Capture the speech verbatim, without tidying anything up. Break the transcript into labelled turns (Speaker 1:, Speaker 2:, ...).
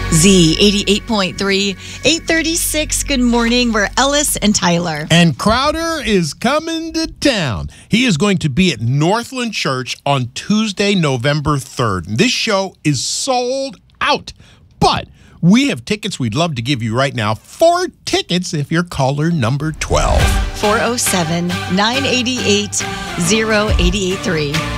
Speaker 1: Z eighty-eight point three, eight thirty-six. Good morning. We're Ellis and Tyler.
Speaker 2: And Crowder is coming to town. He is going to be at Northland Church on Tuesday, November third. This show is sold out, but we have tickets we'd love to give you right now. Four tickets if you're caller number twelve.
Speaker 1: four oh seven, nine eight eight, oh eight eight three.